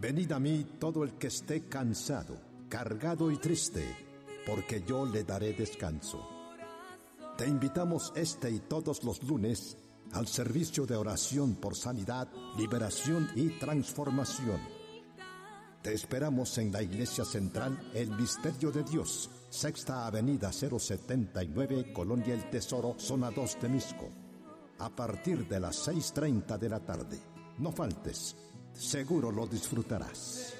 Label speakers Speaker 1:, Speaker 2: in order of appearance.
Speaker 1: Venid a mí todo el que esté cansado, cargado y triste, porque yo le daré descanso. Te invitamos este y todos los lunes al servicio de oración por sanidad, liberación y transformación. Te esperamos en la Iglesia Central El Misterio de Dios, Sexta Avenida 079, Colonia El Tesoro, Zona 2, Temisco, a partir de las 6:30 de la tarde. No faltes, seguro lo disfrutarás.